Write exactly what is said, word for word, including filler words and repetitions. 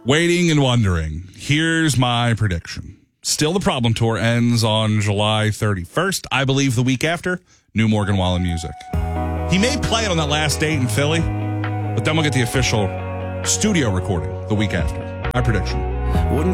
Waiting and wondering. Here's my prediction. Still the Problem Tour ends on July thirty-first. I believe the week after, new Morgan Wallen music. He may play it on that last date in Philly, but then we'll get the official studio recording the week after. My prediction. Wouldn't